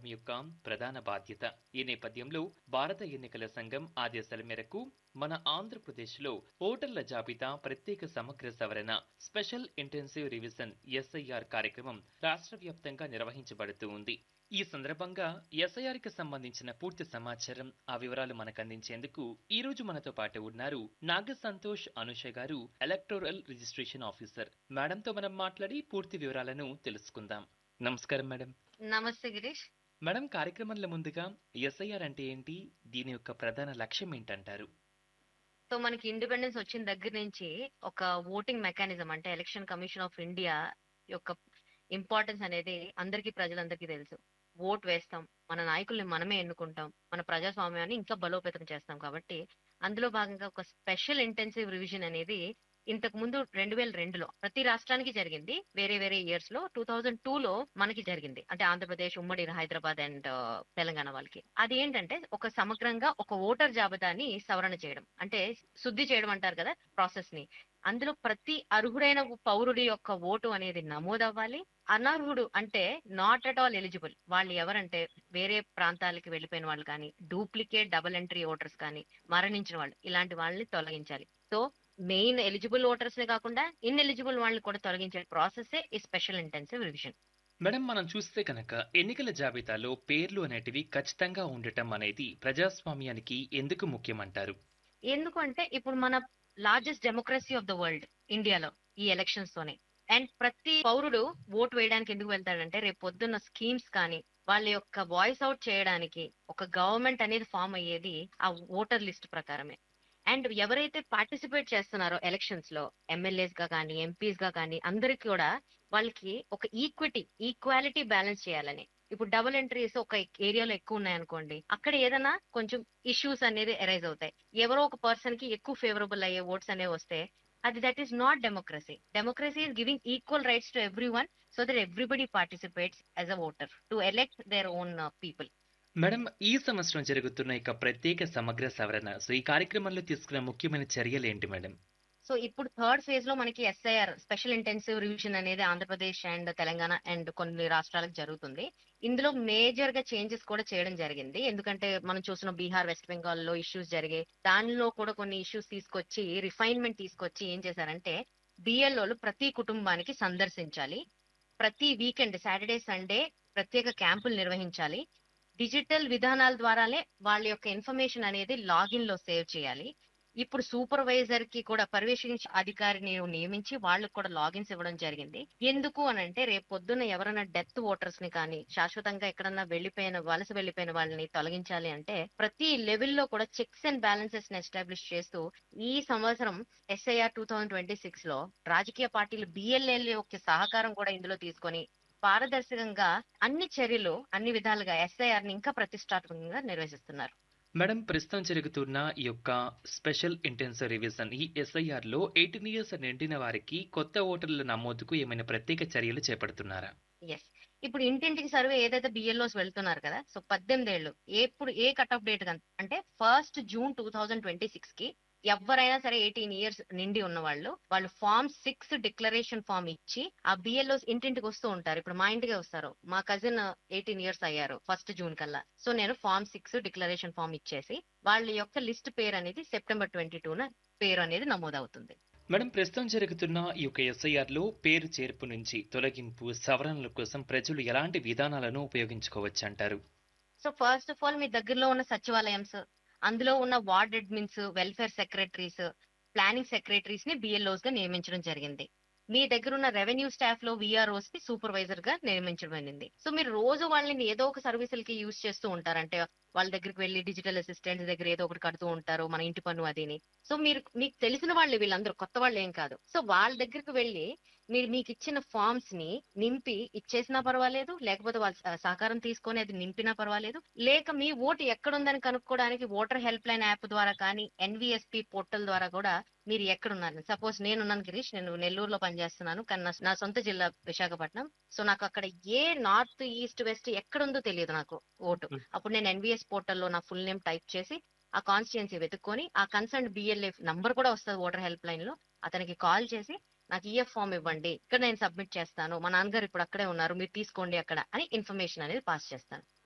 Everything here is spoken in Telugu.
ప్రజాస్వామ్యం యొక్క ప్రధాన బాధ్యత. ఈ నేపథ్యంలో భారత ఎన్నికల సంఘం ఆదేశాల మేరకు మన ఆంధ్రప్రదేశ్లో ఓటర్ల జాబితా ప్రత్యేక సమగ్ర సవరణ స్పెషల్ ఇంటెన్సివ్ రివిజన్ ఎస్ఐఆర్ కార్యక్రమం రాష్ట్ర వ్యాప్తంగా నిర్వహించబడుతూ ఉంది. ఈ సందర్భంగా ఎస్ఐఆర్ కి సంబంధించిన పూర్తి సమాచారం, ఆ వివరాలు మనకు అందించేందుకు ఈ రోజు మనతో పాటు ఉన్నారు నాగ సంతోష్ అనుష గారు, ఎలక్టోరల్ రిజిస్ట్రేషన్ ఆఫీసర్. మేడంతో మనం మాట్లాడి పూర్తి వివరాలను తెలుసుకుందాం. నమస్కారం మేడం. నమస్తే గిరీష్. మేడం, కార్యక్రమంలో ముందుగా ఎస్ఐఆర్ అంటే ఏంటి, దీని యొక్క ప్రధాన లక్ష్యం ఏంటంటారు? సో మనకి ఇండిపెండెన్స్ వచ్చిన దగ్గర నుంచి ఒక ఓటింగ్ మెకానిజం అంటే ఎలక్షన్ కమిషన్ ఆఫ్ ఇండియా యొక్క ఇంపార్టెన్స్ అనేది ప్రజలందరికీ తెలుసు. ఓట్ వేస్తాం, మన నాయకుల్ని మనమే ఎన్నుకుంటాం, మన ప్రజాస్వామ్యాన్ని ఇంకా బలోపేతం చేస్తాం. కాబట్టి అందులో భాగంగా ఒక స్పెషల్ ఇంటెన్సివ్ రివిజన్ అనేది ఇంతకు ముందు 2002లో ప్రతి రాష్ట్రానికి జరిగింది. వేరే వేరే ఇయర్స్ లో 2002లో మనకి జరిగింది. అంటే ఆంధ్రప్రదేశ్, ఉమ్మడి హైదరాబాద్ అండ్ తెలంగాణ వాళ్ళకి. అది ఏంటంటే ఒక సమగ్రంగా ఒక ఓటర్ జాబితాని సవరణ చేయడం, అంటే శుద్ధి చేయడం అంటారు కదా ప్రాసెస్ ని. అందులో ప్రతి అర్హుడైన పౌరుడి యొక్క ఓటు అనేది నమోదవ్వాలి. అనర్హుడు అంటే నాట్ అట్ ఆల్ ఎలిజిబుల్ వాళ్ళు ఎవరంటే వేరే ప్రాంతాలకి వెళ్ళిపోయిన వాళ్ళు కానీ, డూప్లికేట్ డబుల్ ఎంట్రీ ఓటర్స్ కానీ, మరణించిన వాళ్ళు, ఇలాంటి వాళ్ళని తొలగించాలి. సో మెయిన్ ఎలిజిబుల్ ఓటర్స్ నే కాకుండా ఇన్ ఎలిజిబుల్ వాళ్ళని కూడా తొలగించే ప్రాసెస్ ఈ స్పెషల్ ఇంటెన్సివ్ రివిజన్. మేడం, మనం చూస్తే కనుక ఎన్నికల జాబితాలో పేర్లు అనేటివి ఖచ్చితంగా ఉండటం అనేది ప్రజాస్వామ్యానికి ఎందుకు ముఖ్యమంటారు? ఎందుకంటే ఇప్పుడు మన largest democracy of the world ఇండియాలో ఈ ఎలక్షన్స్ తోనే. అండ్ ప్రతి పౌరుడు ఓటు వేయడానికి ఎందుకు వెళ్తాడంటే రేపు పొద్దున్న స్కీమ్స్ కానీ వాళ్ళ యొక్క వాయిస్ అవుట్ చేయడానికి ఒక గవర్నమెంట్ అనేది ఫామ్ అయ్యేది ఆ ఓటర్ లిస్ట్ ప్రకారమే. అండ్ ఎవరైతే పార్టిసిపేట్ చేస్తున్నారో ఎలక్షన్స్ లో ఎమ్మెల్యేస్ గా కానీ, ఎంపీస్ గా కానీ, అందరికి కూడా వాళ్ళకి ఒక ఈక్వాలిటీ బ్యాలెన్స్ చేయాలని. ఇప్పుడు డబుల్ ఎంట్రీస్ ఒక ఏరియాలో ఎక్కువ ఉన్నాయనుకోండి, అక్కడ ఏదైనా కొంచెం ఇష్యూస్ అనేది ఎరైజ్ అవుతాయి. ఎవరో ఒక పర్సన్ కి ఎక్కువ ఫేవరబుల్ అయ్యే ఓట్స్ అనేవి వస్తే అది that is not democracy. Democracy is giving equal rights to every one so that everybody participates as a voter to elect their own people. Madam, ఈ సంవత్సరం జరుగుతున్న ఇక ప్రత్యేక సమగ్ర సవరణ, ఈ కార్యక్రమంలో తీసుకున్న ముఖ్యమైన చర్యలు ఏంటి మేడం? సో ఇప్పుడు థర్డ్ ఫేజ్ లో మనకి ఎస్ఐఆర్ స్పెషల్ ఇంటెన్సివ్ రివిజన్ అనేది ఆంధ్రప్రదేశ్ అండ్ తెలంగాణ అండ్ కొన్ని రాష్ట్రాలకు జరుగుతుంది. ఇందులో మేజర్ గా చేంజెస్ కూడా చేయడం జరిగింది. ఎందుకంటే మనం చూసిన బీహార్, వెస్ట్ బెంగాల్ లో ఇష్యూస్ జరిగాయి. దానిలో కూడా కొన్ని ఇష్యూస్ తీసుకొచ్చి రిఫైన్మెంట్ తీసుకొచ్చి ఏం చేశారంటే బిఎల్ఓలు ప్రతి కుటుంబానికి సందర్శించాలి, ప్రతి వీకెండ్ సాటర్డే సండే ప్రత్యేక క్యాంపులు నిర్వహించాలి, డిజిటల్ విధానాల ద్వారానే వాళ్ళ యొక్క ఇన్ఫర్మేషన్ అనేది లాగిన్ లో సేవ్ చేయాలి. ఇప్పుడు సూపర్వైజర్ కి కూడా పర్యవేక్షించే అధికారిని నియమించి వాళ్ళకి కూడా లాగిన్స్ ఇవ్వడం జరిగింది. ఎందుకు అనంటే రేపు పొద్దున్న ఎవరైనా డెత్ ఓటర్స్ ని కానీ, శాశ్వతంగా ఎక్కడన్నా వలస వెళ్ళిపోయిన వాళ్ళని తొలగించాలి అంటే ప్రతి లెవెల్లో కూడా చెక్స్ అండ్ బ్యాలెన్సెస్ ని ఎస్టాబ్లిష్ చేస్తూ ఈ సంవత్సరం ఎస్ఐఆర్ 2026 లో రాజకీయ పార్టీలు బిఎల్ఏల యొక్క సహకారం కూడా ఇందులో తీసుకొని పారదర్శకంగా అన్ని చర్యలు అన్ని విధాలుగా ఎస్ఐఆర్ ని ఇంకా ప్రతిష్టాత్మకంగా నిర్వహిస్తున్నారు. మేడం, ప్రస్తుతం జరుగుతున్న ఈ యొక్క స్పెషల్ ఇంటెన్సివ్ రివిజన్ ఈ ఎస్ఐఆర్ లో 18 ఇయర్స్ నిండిన వారికి కొత్త ఓటర్ల నమోదుకు ఏమైనా ప్రత్యేక చర్యలు చేపడుతున్నారా? ఎస్, ఇప్పుడు ఇంటింటికి సర్వే ఏదైతే బిఎల్ఓస్ వెళ్తున్నారు కదా, సో 18 ఏళ్ళు ఎప్పుడు ఏ కట్ ఆఫ్ డేట్ అంటే 1 జూన్ 2026 కి ఎవరైనా సరే 18 ఇయర్స్ నిండి ఉన్న వాళ్ళు ఫామ్ 6 డిక్లరేషన్ ఫామ్ ఇచ్చి ఆ బిఎల్ఓస్ ఇంటింటికి వస్తూ ఉంటారు. ఇప్పుడు మా ఇంటికి వస్తారు, మా కజిన్ 18 ఇయర్స్ అయ్యారు 1 జూన్ కల్లా. సో నేను ఫామ్ 6 డిక్లరేషన్ ఫామ్ ఇచ్చేసి వాళ్ళ యొక్క లిస్ట్ పేరు అనేది సెప్టెంబర్ 22న పేరు అనేది నమోదవుతుంది. మేడం, ప్రస్తుతం జరుగుతున్న ఈ యొక్క ఎస్ఐఆర్ లో పేరు చేర్పు నుంచి తొలగింపు, సవరణల కోసం ప్రజలు ఎలాంటి విధానాలను ఉపయోగించుకోవచ్చు అంటారు? సో ఫస్ట్ ఆఫ్ ఆల్ మీ దగ్గరలో ఉన్న సచివాలయంస్, అందులో ఉన్న ward admins, welfare secretaries, planning secretaries ని బిఎల్ఓస్ గా నియమించడం జరిగింది. మీ దగ్గర ఉన్న రెవెన్యూ స్టాఫ్ లో విఆర్ఓస్ ని సూపర్వైజర్ గా నియమించబడింది. సో మీరు రోజు వాళ్ళని ఏదో ఒక సర్వీసులకి యూజ్ చేస్తూ ఉంటారు. అంటే వాళ్ళ దగ్గరికి వెళ్ళి డిజిటల్ అసిస్టెంట్స్ దగ్గర ఏదో ఒకటి కడుతూ ఉంటారు, మన ఇంటి పన్ను అదిని. సో మీకు తెలిసిన వాళ్ళు, వీళ్ళందరూ కొత్త వాళ్ళు ఏం కాదు. సో వాళ్ళ దగ్గరికి వెళ్ళి మీకు ఇచ్చిన ఫామ్స్ ని నింపి ఇచ్చేసినా పర్వాలేదు, లేకపోతే వాళ్ళ సహకారం తీసుకొని అది నింపినా పర్వాలేదు, లేక మీ ఓటు ఎక్కడుందని కనుక్కోవడానికి ఓటర్ హెల్ప్ లైన్ యాప్ ద్వారా కానీ, ఎన్విఎస్పి పోర్టల్ ద్వారా కూడా మీరు ఎక్కడున్నారు. సపోజ్ నేనున్నాను గిరీష్, నేను నెల్లూరులో పనిచేస్తున్నాను, కానీ నా సొంత జిల్లా విశాఖపట్నం. సో నాకు అక్కడ ఏ నార్త్, ఈస్ట్, వెస్ట్ ఎక్కడుందో తెలియదు నాకు ఓటు. అప్పుడు నేను ఎన్విఎస్ పోర్టల్లో నా ఫుల్ నేమ్ టైప్ చేసి ఆ కాన్స్టిట్యుయెన్సీ వెతుక్కొని ఆ కన్సర్న్ బిఎల్ఏ నంబర్ కూడా వస్తుంది ఓటర్ హెల్ప్ లైన్ లో, అతనికి కాల్ చేసి నాకు ఈఎఫ్ ఫామ్ ఇవ్వండి, ఇక్కడ నేను సబ్మిట్ చేస్తాను, మా నాన్నగారు ఇప్పుడు అక్కడే ఉన్నారు, మీరు తీసుకోండి అక్కడ అని ఇన్ఫర్మేషన్ అనేది పాస్ చేస్తాను.